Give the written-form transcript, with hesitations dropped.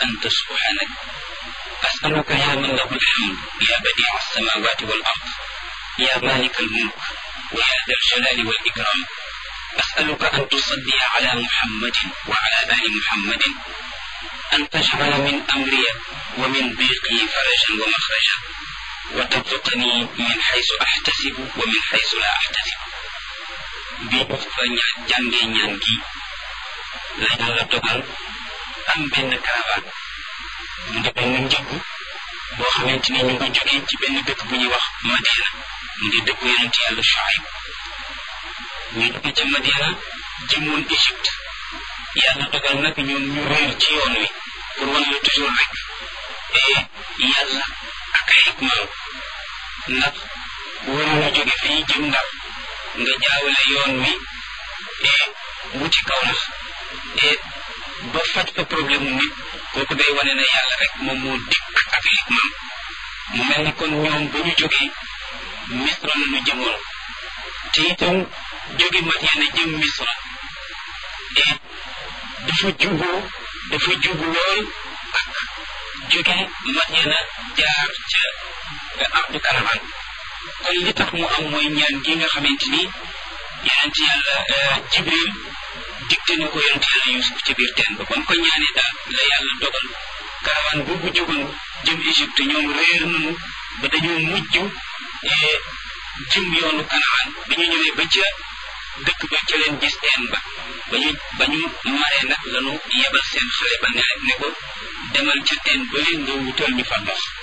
أنت سبحانك أسألك يا من له الحمد يا بديع السماوات والأرض يا مالك الملك ويا ذا الجلال والإكرام أسألك أن تصلي على محمد وعلى آل محمد أن تجعل من أمري ومن ضيقي فرجا ومخرجا وترزقني من حيث أحتسب ومن حيث لا أحتسب jàngee ñaan gi la yàlla dogal am benn caravane mu di benn njëgg boo xamante ni ñu ngi jógee ci benn dëkk bu ñuy wax Madiana mu di dëkku yonent yàlla Shuayb ñu jóge ca Madiana jëmoon Égypte yàlla dogal nag ñoom ñu réer ci yoon wi pour wan la toujours rek yàlla ak ay hikmaam ndax waroon a jóge fii jëm Ndar nga jaawale yoon wi wuti Kawlax ba faj fa problème mu nit kooku day wane ne yàlla rek moom moo dikk ak hikmaam mu mel ni kon ñoom ba ñu jógee Misra la ñu jëmoon te itam jóge Madiana jëm Misra dafa jubu lool ak jóge Madiana jaar ca ardu Karaman kon li tax mu am mooy ñaan gi nga xamante ni yonent yàlla Jibril digte na ko yonent yàlla Yuusuf ci biir teen ba kon ko ñaanee daal la yàlla dogal Karaman boobu jógoon jëm Égypte ñoom réer nañu ba dañoo mujj jëm yoonu Kanaan bi ñu ñëwee ba ca dëkk ba ca leen gis teen ba ñu maree nag lañu yebal seen xale ba ne ko demal ca teen ba leen nga wutal ñu fa ndox